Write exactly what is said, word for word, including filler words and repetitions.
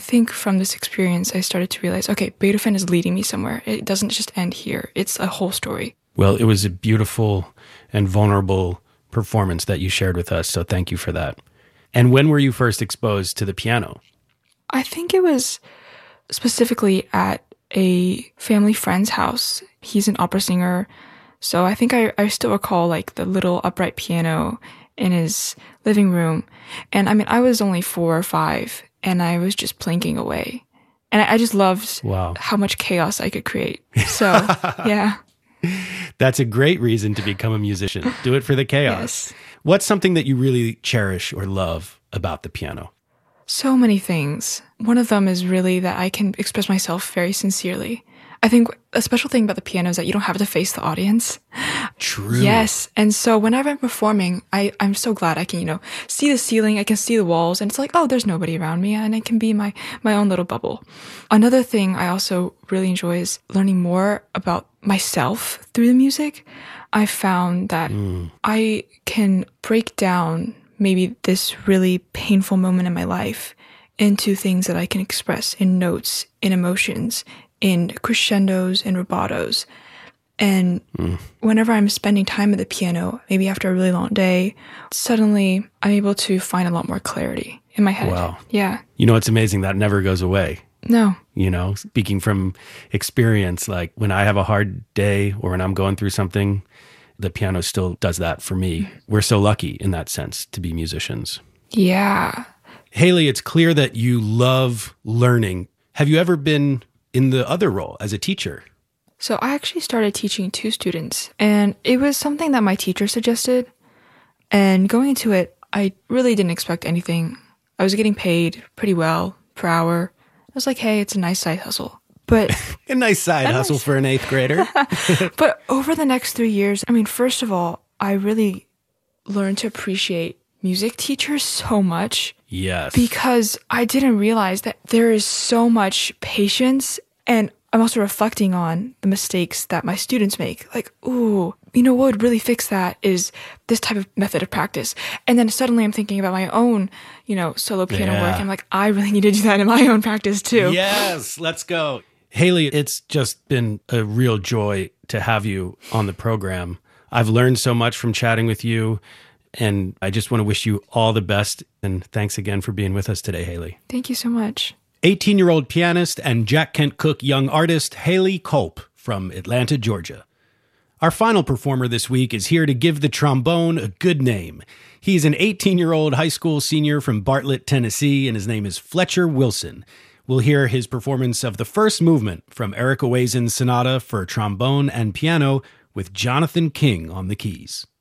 think from this experience, I started to realize, okay, Beethoven is leading me somewhere. It doesn't just end here. It's a whole story. Well, it was a beautiful and vulnerable performance that you shared with us, so thank you for that. And when were you first exposed to the piano? I think it was specifically at a family friend's house. He's an opera singer, so I think I, I still recall like the little upright piano in his living room. And I mean, I was only four or five, and I was just plinking away. And I, I just loved wow. how much chaos I could create. So, yeah. That's a great reason to become a musician. Do it for the chaos. Yes. What's something that you really cherish or love about the piano? So many things. One of them is really that I can express myself very sincerely. I think a special thing about the piano is that you don't have to face the audience. True. Yes. And so whenever I'm performing, I, I'm so glad I can, you know, see the ceiling, I can see the walls, and it's like, oh, there's nobody around me, and I can be my, my own little bubble. Another thing I also really enjoy is learning more about myself through the music. I found that mm. I can break down maybe this really painful moment in my life into things that I can express in notes, in emotions, in crescendos and rubatos. And mm. whenever I'm spending time at the piano, maybe after a really long day, suddenly I'm able to find a lot more clarity in my head. Wow. Yeah. You know, it's amazing. That never goes away. No. You know, speaking from experience, like when I have a hard day or when I'm going through something, the piano still does that for me. We're so lucky in that sense to be musicians. Yeah. Haley, it's clear that you love learning. Have you ever been in the other role as a teacher? So I actually started teaching two students, and it was something that my teacher suggested. And going into it, I really didn't expect anything. I was getting paid pretty well per hour. I was like, hey, it's a nice side hustle. But a nice side hustle nice. for an eighth grader. But over the next three years, I mean, first of all, I really learned to appreciate music teachers so much. Yes. Because I didn't realize that there is so much patience, and I'm also reflecting on the mistakes that my students make. Like, ooh, you know what would really fix that is this type of method of practice. And then suddenly I'm thinking about my own, you know, solo piano yeah. work. And I'm like, I really need to do that in my own practice too. Yes, let's go. Haley, it's just been a real joy to have you on the program. I've learned so much from chatting with you, and I just want to wish you all the best. And thanks again for being with us today, Haley. Thank you so much. eighteen-year-old pianist and Jack Kent Cooke young artist Haley Culp from Atlanta, Georgia. Our final performer this week is here to give the trombone a good name. He's an eighteen-year-old high school senior from Bartlett, Tennessee, and his name is Fletcher Wilson. We'll hear his performance of the first movement from Eric Owazin's Sonata for trombone and piano with Jonathan King on the keys.